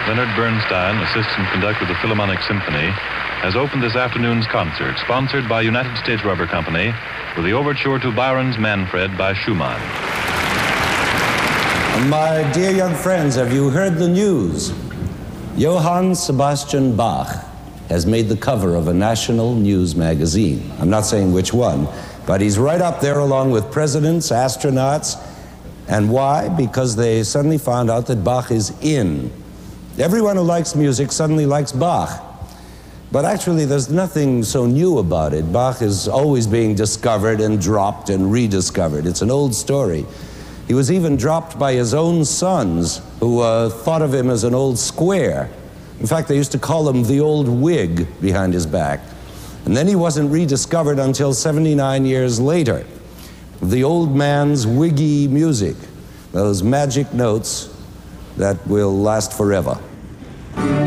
Leonard Bernstein, assistant conductor of the Philharmonic Symphony, has opened this afternoon's concert, sponsored by United States Rubber Company, with the overture to Byron's Manfred by Schumann. My dear young friends, have you heard the news? Johann Sebastian Bach has made the cover of a national news magazine. I'm not saying which one, but he's right up there along with presidents, astronauts. And why? Because they suddenly found out that Bach is in. Everyone who likes music suddenly likes Bach. But actually, there's nothing so new about it. Bach is always being discovered and dropped and rediscovered. It's an old story. He was even dropped by his own sons, who thought of him as an old square. In fact, they used to call him the old wig behind his back. And then he wasn't rediscovered until 79 years later. The old man's wiggy music, those magic notes that will last forever.